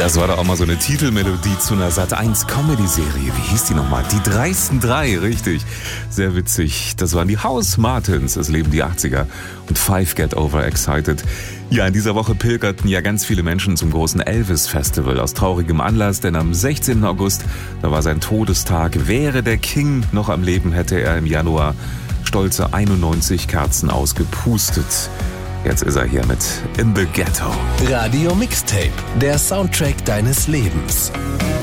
Das war doch auch mal so eine Titelmelodie zu einer Sat.1 Comedy-Serie. Wie hieß die nochmal? Die dreisten drei, richtig. Sehr witzig. Das waren die House Martins, es leben die 80er. Und Five Get Overexcited. Ja, in dieser Woche pilgerten ja ganz viele Menschen zum großen Elvis-Festival aus traurigem Anlass, denn am 16. August, da war sein Todestag. Wäre der King noch am Leben, hätte er im Januar stolze 91 Kerzen ausgepustet. Jetzt ist er hier mit In the Ghetto. Radio Mixtape, der Soundtrack deines Lebens.